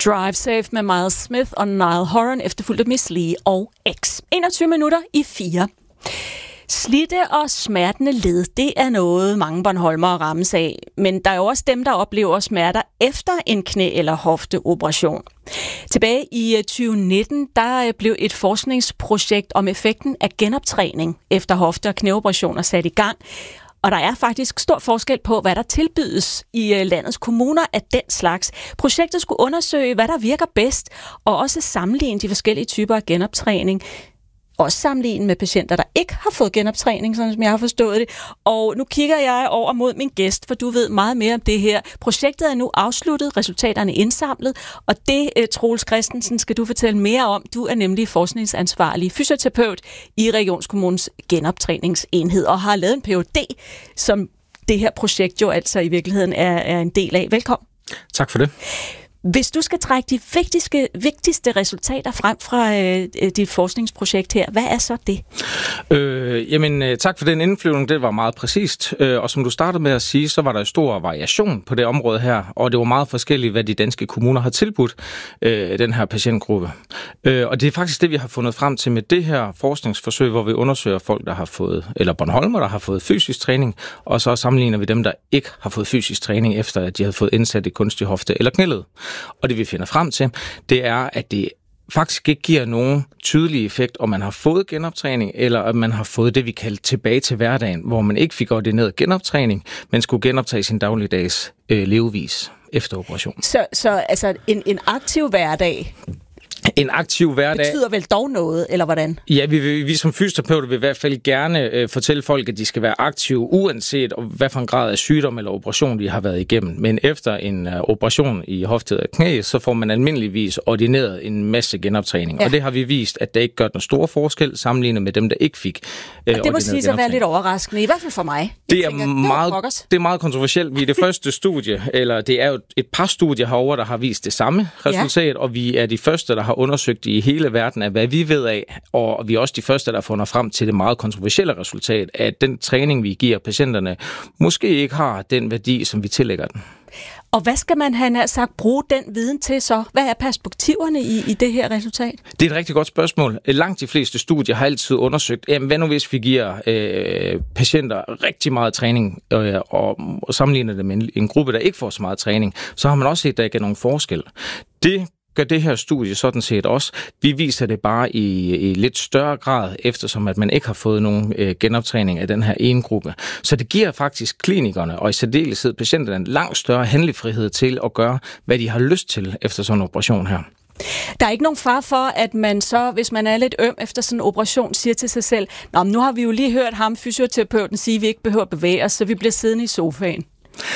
Drive Safe med Miles Smith og Niall Horan, efterfulgt af Miss Li og X. 21 minutter i 4. Slidte og smertende led, det er noget, mange bornholmere rammes af. Men der er jo også dem, der oplever smerter efter en knæ- eller hofteoperation. Tilbage i 2019, der blev et forskningsprojekt om effekten af genoptræning efter hofte- og knæoperationer sat i gang. Og der er faktisk stor forskel på, hvad der tilbydes i landets kommuner af den slags. Projektet skulle undersøge, hvad der virker bedst, og også sammenligne de forskellige typer af genoptræning. Også sammenligne med patienter, der ikke har fået genoptræning, sådan som jeg har forstået det. Og nu kigger jeg over mod min gæst, for du ved meget mere om det her. Projektet er nu afsluttet, resultaterne indsamlet, og det, Troels Christensen, skal du fortælle mere om. Du er nemlig forskningsansvarlig fysioterapeut i Regionskommunens genoptræningsenhed, og har lavet en Ph.D., som det her projekt jo altså i virkeligheden er en del af. Velkommen. Tak for det. Hvis du skal trække de vigtigste resultater frem fra dit forskningsprojekt her, hvad er så det? Tak for den indflyvning, det var meget præcist. Og som du startede med at sige, så var der stor variation på det område her, og det var meget forskelligt, hvad de danske kommuner har tilbudt den her patientgruppe. Og det er faktisk det, vi har fundet frem til med det her forskningsforsøg, hvor vi undersøger folk, der har fået, eller bornholmer, der har fået fysisk træning, og så sammenligner vi dem, der ikke har fået fysisk træning, efter at de har fået indsat et kunstig hofte eller knæled. Og det vi finder frem til, det er, at det faktisk ikke giver nogen tydelig effekt, om man har fået genoptræning, eller om man har fået det, vi kalder tilbage til hverdagen, hvor man ikke fik ordineret genoptræning, men skulle genoptage sin dagligdags levevis efter operation. Så altså en aktiv hverdag... En aktiv hverdag betyder vel dog noget, eller hvordan? Ja, vi som fysioterapeuter vil i hvert fald gerne fortælle folk, at de skal være aktive, uanset hvad for en grad af sygdom eller operation de har været igennem. Men efter en operation i hofte og knæ, så får man almindeligvis ordineret en masse genoptræning. Ja. Og det har vi vist, at det ikke gør den store forskel, sammenlignet med dem, der ikke fik og det må sige at være lidt overraskende, i hvert fald for mig. Det er meget kontroversielt. Vi er det første studie, eller det er jo et par studier herovre, der har vist det samme resultat, og vi er de første, der har undersøgt i hele verden af, hvad vi ved af, og vi er også de første, der har fundet frem til det meget kontroversielle resultat, at den træning, vi giver patienterne, måske ikke har den værdi, som vi tillægger den. Og hvad skal man have sagt bruge den viden til så? Hvad er perspektiverne i det her resultat? Det er et rigtig godt spørgsmål. Langt de fleste studier har altid undersøgt, hvad nu hvis vi giver patienter rigtig meget træning og sammenligner det med en gruppe, der ikke får så meget træning, så har man også set, at der ikke er nogen forskel. Det gør det her studie sådan set også. Vi viser det bare i lidt større grad, eftersom at man ikke har fået nogen genoptræning af den her ene gruppe. Så det giver faktisk klinikerne, og i særdeleshed patienterne, en langt større handlefrihed til at gøre, hvad de har lyst til efter sådan en operation her. Der er ikke nogen far for, at man så, hvis man er lidt øm efter sådan en operation, siger til sig selv, nå, nu har vi jo lige hørt ham, fysioterapeuten, sige, at vi ikke behøver at bevæge os, så vi bliver siddende i sofaen.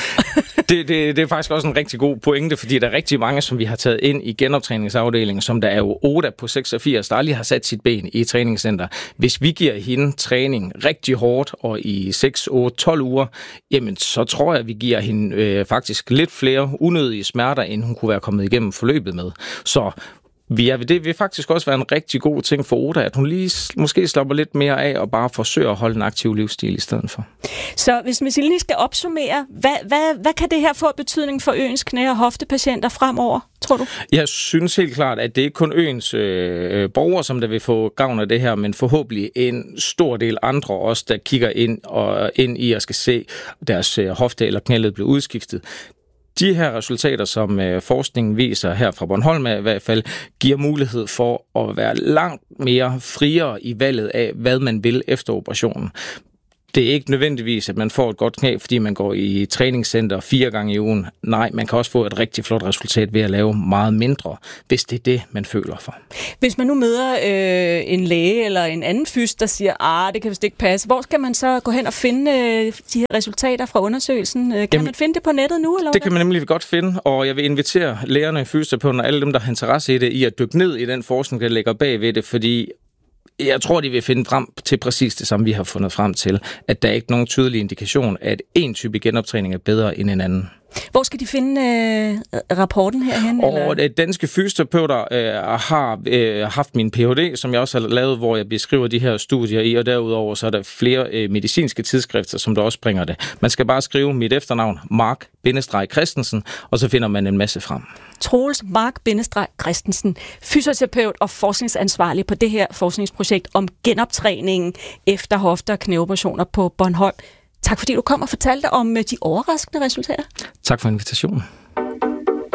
Det er faktisk også en rigtig god pointe, fordi der er rigtig mange, som vi har taget ind i genoptræningsafdelingen, som der er jo Oda på 86, der aldrig har sat sit ben i et træningscenter. Hvis vi giver hende træning rigtig hårdt og i 6, 8, 12 uger, jamen så tror jeg, at vi giver hende faktisk lidt flere unødige smerter, end hun kunne være kommet igennem forløbet med. Så det vil faktisk også være en rigtig god ting for Oda, at hun lige måske slapper lidt mere af og bare forsøger at holde en aktiv livsstil i stedet for. Så hvis man lige skal opsummere, hvad kan det her få betydning for øens knæ- og hoftepatienter fremover, tror du? Jeg synes helt klart, at det ikke kun øens borgere, som der vil få gavn af det her, men forhåbentlig en stor del andre også, der kigger ind i og skal se deres hofte eller knæled blive udskiftet. De her resultater, som forskningen viser her fra Bornholm i hvert fald, giver mulighed for at være langt mere friere i valget af, hvad man vil efter operationen. Det er ikke nødvendigvis, at man får et godt knæ, fordi man går i træningscenter 4 gange i ugen. Nej, man kan også få et rigtig flot resultat ved at lave meget mindre, hvis det er det, man føler for. Hvis man nu møder en læge eller en anden fys, der siger, det kan vist ikke passe, hvor skal man så gå hen og finde de her resultater fra undersøgelsen? Kan man finde det på nettet nu? Eller det kan man nemlig godt finde, og jeg vil invitere lægerne, fysioterapeuterne og alle dem, der har interesse i det, i at dykke ned i den forskning, der ligger bag ved det, fordi jeg tror, de vil finde frem til præcis det samme, vi har fundet frem til, at der er ikke nogen tydelig indikation, at en type genoptræning er bedre end en anden. Hvor skal de finde rapporten herhen? Og danske fysioterapeuter har haft min Ph.D., som jeg også har lavet, hvor jeg beskriver de her studier i, og derudover så er der flere medicinske tidsskrifter, som der også bringer det. Man skal bare skrive mit efternavn, Mark-Christensen, og så finder man en masse frem. Troels Mark-Christensen, fysioterapeut og forskningsansvarlig på det her forskningsprojekt om genoptræningen efter hofte- og knæoperationer på Bornholm. Tak fordi du kom og fortalte om de overraskende resultater. Tak for invitationen.